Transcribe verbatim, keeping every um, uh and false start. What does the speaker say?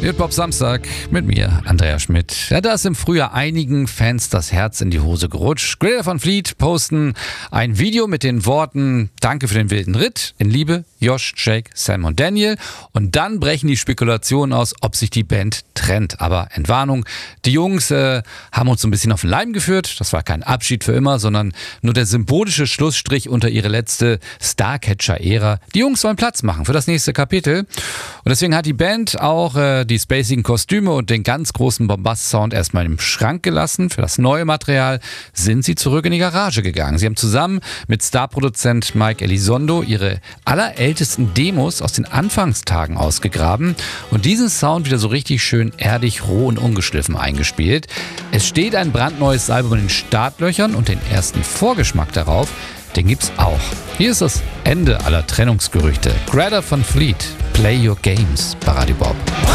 Wird Bob Samstag mit mir, Andreas Schmidt. Ja, da ist im Frühjahr einigen Fans das Herz in die Hose gerutscht. Greta Van Fleet posten ein Video mit den Worten Danke für den wilden Ritt, in Liebe, Josh, Jake, Sam und Daniel. Und dann brechen die Spekulationen aus, ob sich die Band trennt. Aber Entwarnung, die Jungs äh, haben uns so ein bisschen auf den Leim geführt. Das war kein Abschied für immer, sondern nur der symbolische Schlussstrich unter ihre letzte Starcatcher-Ära. Die Jungs wollen Platz machen für das nächste Kapitel. Und deswegen hat die Band auch äh, die spacigen Kostüme und den ganz großen Bombast-Sound erstmal im Schrank gelassen. Für das neue Material sind sie zurück in die Garage gegangen. Sie haben zusammen mit Starproduzent Mike Elizondo ihre allerältesten Demos aus den Anfangstagen ausgegraben und diesen Sound wieder so richtig schön erdig, roh und ungeschliffen eingespielt. Es steht ein brandneues Album in den Startlöchern und den ersten Vorgeschmack darauf, den gibt's auch. Hier ist das Ende aller Trennungsgerüchte. Greta Van Fleet, Play Your Games bei Radio Bob.